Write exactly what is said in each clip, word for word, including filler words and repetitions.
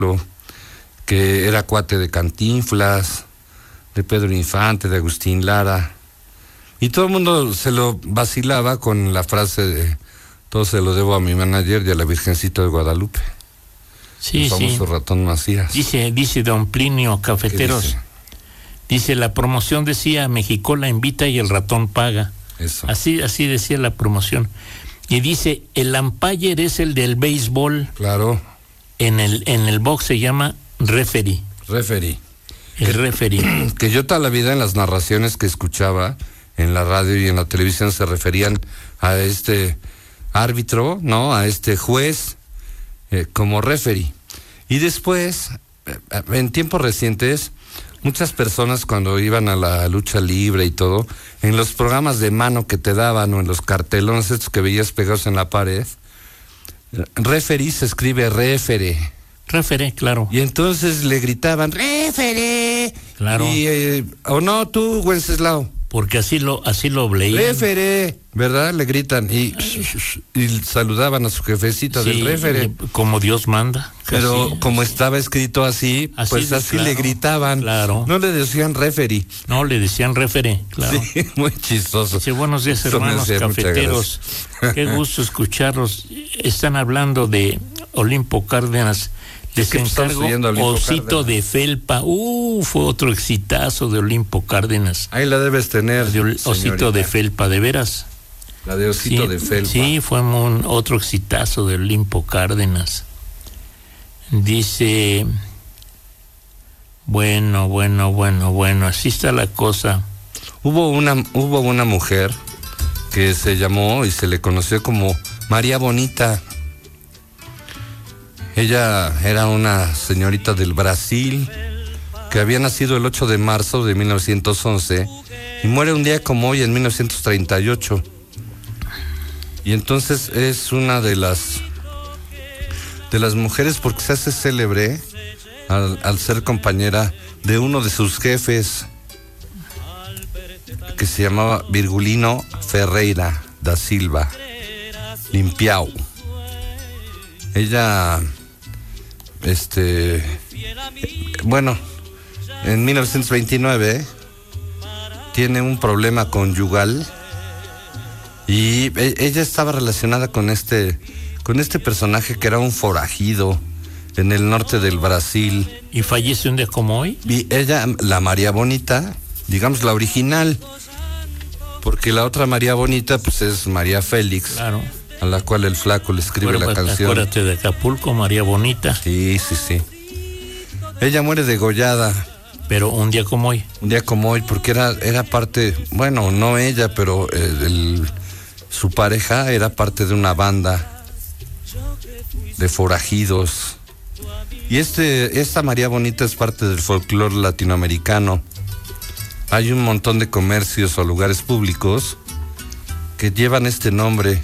que era cuate de Cantinflas, de Pedro Infante, de Agustín Lara, y todo el mundo se lo vacilaba con la frase de todo se lo debo a mi manager y a la Virgencita de Guadalupe. Sí, el famoso sí. Ratón Macías. Dice, dice don Plinio Cafeteros, dice? dice, la promoción decía, Mexicola invita y el ratón paga. Eso. Así, así decía la promoción. Y dice, el umpire es el del béisbol. Claro. En el, en el box se llama referee. Referee. El que, referee. Que yo toda la vida en las narraciones que escuchaba en la radio y en la televisión se referían a este árbitro, ¿no? A este juez eh, como referee. Y después, eh, en tiempos recientes, muchas personas cuando iban a la lucha libre y todo, en los programas de mano que te daban o en los cartelones estos que veías pegados en la pared, referee se escribe refere. Refere, claro. Y entonces le gritaban, refere. Claro. Y, eh, o no, tú, Wenceslao. Porque así lo, así lo leían. Refere, ¿verdad? Le gritan y, y saludaban a su jefecita Sí, del refere. como Dios manda. Pero así, como estaba escrito así, así pues de, así claro, le gritaban. Claro. No le decían referee. No, le decían refere, claro. Sí, muy chistoso. Dice, buenos días, Eso me hermanos hacía mucha cafeteros. Qué gusto escucharlos. Están hablando de Olimpo Cárdenas. Les ¿Qué estamos encargo oyendo a Olimpo Osito Cárdenas? de Felpa. Uh, fue otro exitazo de Olimpo Cárdenas. Ahí la debes tener, De Ol- Osito señorita. de Felpa, de veras. La de Osito Sí, de Felpa. sí, fue un, otro exitazo de Olimpo Cárdenas. Dice, bueno, bueno, bueno, bueno, así está la cosa. Hubo una, hubo una mujer que se llamó y se le conoció como María Bonita. Ella era una señorita del Brasil que había nacido el ocho de marzo de mil novecientos once y muere un día como hoy en mil novecientos treinta y ocho. Y entonces es una de las de las mujeres porque se hace célebre al, al ser compañera de uno de sus jefes que se llamaba Virgulino Ferreira da Silva Limpiau. Ella este bueno, en mil novecientos veintinueve tiene un problema conyugal y ella estaba relacionada con este con este personaje que era un forajido en el norte del Brasil. ¿Y fallece un día como hoy? Y ella, la María Bonita, digamos la original, porque la otra María Bonita pues es María Félix, Claro. a la cual el flaco le escribe Bueno, la canción. Acuérdate de Acapulco, María Bonita. Sí, sí, sí. Ella muere degollada Pero un día como hoy. un día como hoy, porque era, era parte, bueno, no ella, pero el, el, su pareja era parte de una banda de forajidos. Y este, esta María Bonita es parte del folclore latinoamericano. Hay un montón de comercios o lugares públicos que llevan este nombre.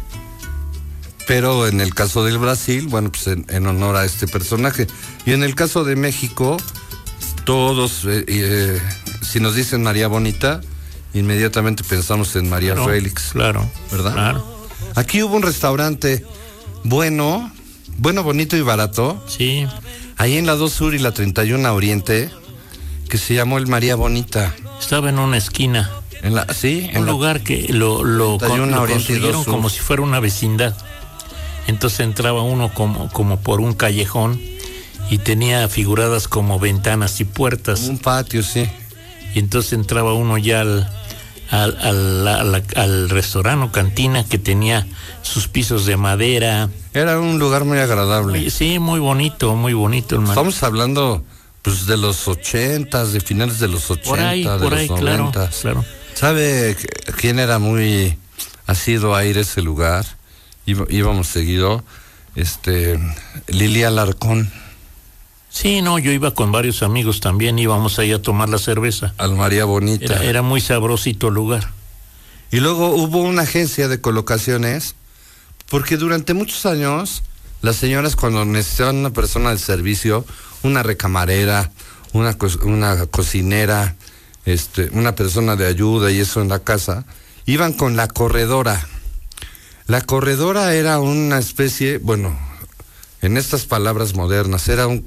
Pero en el caso del Brasil, bueno, pues en, en honor a este personaje. Y en el caso de México, todos, eh, eh, si nos dicen María Bonita, inmediatamente pensamos en María Claro, Félix. Claro. ¿Verdad? Claro. Aquí hubo un restaurante bueno, bueno, bonito y barato, Sí. ahí en la dos Sur y la treinta y uno Oriente, que se llamó el María Bonita. Estaba en una esquina. En la, sí, en Un la, lugar que lo, lo, treinta y uno con- lo Oriente y dos construyeron Sur. como si fuera una vecindad. Entonces entraba uno como, como por un callejón y tenía figuradas como ventanas y puertas. un patio, sí. Y entonces entraba uno ya al, al, al, al, al restaurante o cantina que tenía sus pisos de madera. Era un lugar muy agradable. Oye, sí, muy bonito, muy bonito, hermano. Estamos hablando pues de los ochentas, de finales de los ochenta, Por ahí, de por los ahí, claro, noventas. claro. ¿Sabe quién era muy asiduo a ir a ese lugar? Íb- íbamos seguido, este, Lilia Alarcón, Sí, no, yo iba con varios amigos también, íbamos ahí a tomar la cerveza. al María Bonita. Era, era muy sabrosito el lugar. Y luego hubo una agencia de colocaciones, porque durante muchos años, las señoras cuando necesitaban una persona de servicio, una recamarera, una, co- una cocinera, este, una persona de ayuda y eso en la casa, iban con la corredora. La corredora era una especie, bueno, en estas palabras modernas, era un